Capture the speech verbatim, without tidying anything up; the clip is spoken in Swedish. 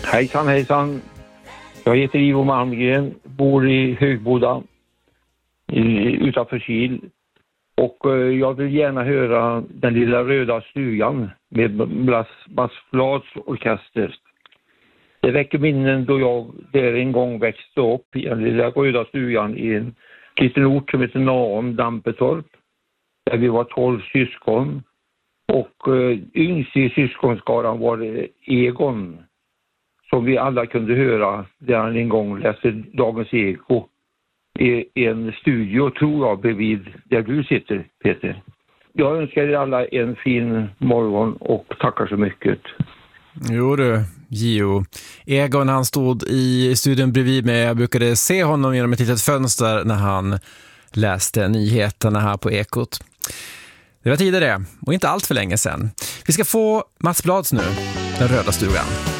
Hejsan, hejsan. Jag heter Ivo Malmgren, bor i Högboda i, utanför Kil. Och eh, jag vill gärna höra Den lilla röda stugan med Mats Blads orkester. Det väcker minnen då jag där en gång växte upp i den lilla röda stugan i en liten ort som heter Naum, Dampetorp. Där vi var tolv syskon. Och eh, yngst i syskonskaran var det Egon, som vi alla kunde höra där han en gång läste Dagens Eko i en studio, tror jag, bredvid där du sitter, Peter. Jag önskar er alla en fin morgon och tackar så mycket. Jo du, Gio. Egon, han stod i studion bredvid mig. Jag brukade se honom genom ett litet fönster när han läste nyheterna här på Ekot. Det var tidigare och inte allt för länge sedan. Vi ska få Mats Blads nu, Den röda stugan.